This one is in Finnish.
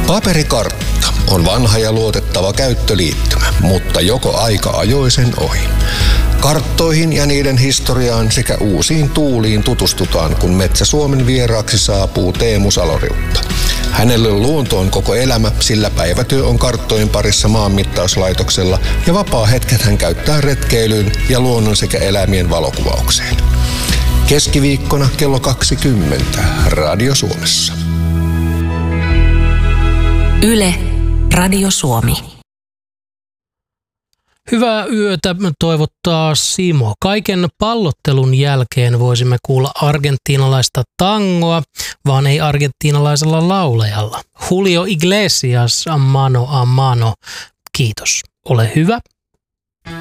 Paperikartta on vanha ja luotettava käyttöliittymä, mutta joko aika ajoi sen ohi. Karttoihin ja niiden historiaan sekä uusiin tuuliin tutustutaan, kun Metsä Suomen vieraaksi saapuu Teemu Saloriutta. Hänelle luonto on koko elämä, sillä päivätyö on karttojen parissa maanmittauslaitoksella ja vapaa-hetket hän käyttää retkeilyyn ja luonnon sekä eläimien valokuvaukseen. Keskiviikkona kello 20 Radio Suomessa. Yle, Radio Suomi. Hyvää yötä toivottaa Simo. Kaiken pallottelun jälkeen voisimme kuulla argentiinalaista tangoa, vaan ei argentiinalaisella laulajalla. Julio Iglesias, Mano a Mano. Kiitos. Ole hyvä